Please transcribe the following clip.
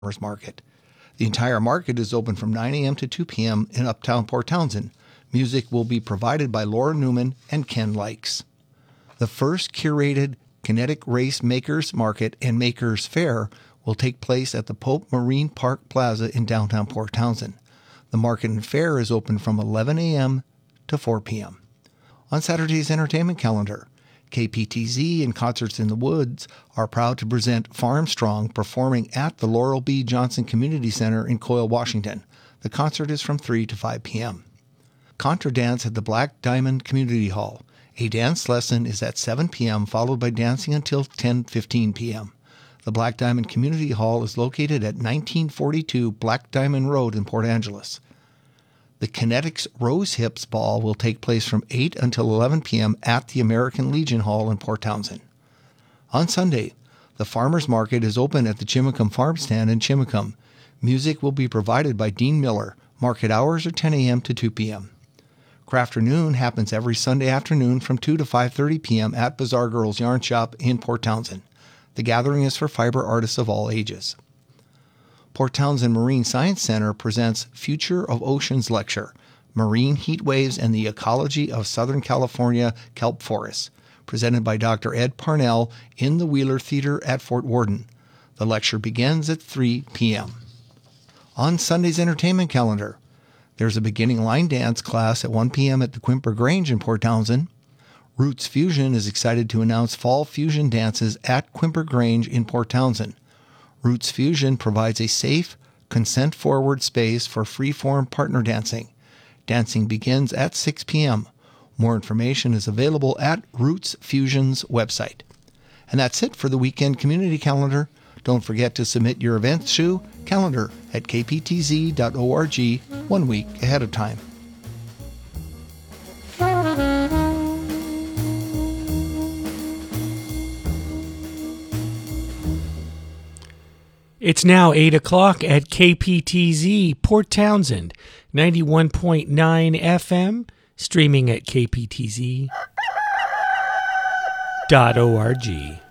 Farmers Market. The entire market is open from 9 a.m. to 2 p.m. in Uptown Port Townsend. Music will be provided by Laura Newman and Ken Likes. The first curated Kinetic Race Makers Market and Makers Fair will take place at the Pope Marine Park Plaza in downtown Port Townsend. The market and fair is open from 11 a.m. to 4 p.m. On Saturday's entertainment calendar, KPTZ and Concerts in the Woods are proud to present Farm Strong performing at the Laurel B. Johnson Community Center in Coyle, Washington. The concert is from 3 to 5 p.m. Contra Dance at the Black Diamond Community Hall. A dance lesson is at 7 p.m., followed by dancing until 10:15 p.m. The Black Diamond Community Hall is located at 1942 Black Diamond Road in Port Angeles. The Kinetics Rose Hips Ball will take place from 8 until 11 p.m. at the American Legion Hall in Port Townsend. On Sunday, the Farmers Market is open at the Chimicum Farm Stand in Chimicum. Music will be provided by Dean Miller. Market hours are 10 a.m. to 2 p.m. Crafternoon happens every Sunday afternoon from 2 to 5:30 p.m. at Bazaar Girls Yarn Shop in Port Townsend. The gathering is for fiber artists of all ages. Port Townsend Marine Science Center presents Future of Oceans Lecture, Marine Heat Waves and the Ecology of Southern California Kelp Forests, presented by Dr. Ed Parnell in the Wheeler Theater at Fort Worden. The lecture begins at 3 p.m. On Sunday's entertainment calendar, there's a beginning line dance class at 1 p.m. at the Quimper Grange in Port Townsend. Roots Fusion is excited to announce fall fusion dances at Quimper Grange in Port Townsend. Roots Fusion provides a safe, consent-forward space for free-form partner dancing. Dancing begins at 6 p.m. More information is available at Roots Fusion's website. And that's it for the weekend community calendar. Don't forget to submit your events to calendar at kptz.org 1 week ahead of time. It's now 8 o'clock at KPTZ, Port Townsend, 91.9 FM, streaming at kptz.org.